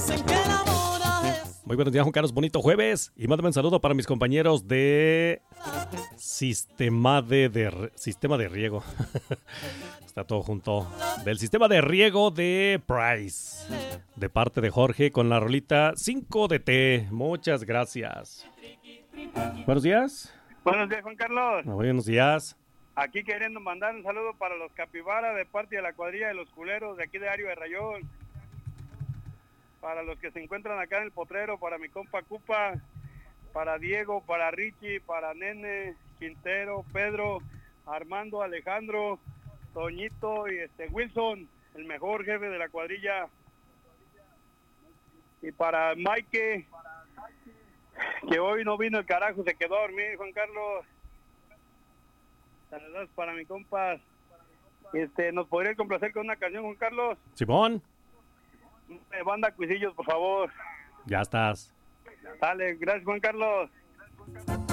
Muy buenos días, Juan Carlos. Bonito jueves. Y mándame un saludo para mis compañeros de Sistema de Riego. Está todo junto. Del Sistema de Riego de Price. De parte de Jorge con la rolita 5 de T. Muchas gracias. Buenos días. Buenos días, Juan Carlos. Buenos días. Aquí queriendo mandar un saludo para los Capibara de parte de la cuadrilla de los culeros de aquí de Ario de Rayón. Para los que se encuentran acá en el potrero, para mi compa Cupa, para Diego, para Richie, para Nene, Quintero, Pedro, Armando, Alejandro, Toñito y Wilson, el mejor jefe de la cuadrilla. Y para Mike, que hoy no vino el carajo, se quedó a dormir, Juan Carlos. Saludos para mi compa. ¿Nos podría complacer con una canción, Juan Carlos? Simón. Banda Cuisillos, por favor. Ya estás. Dale, gracias, Juan Carlos.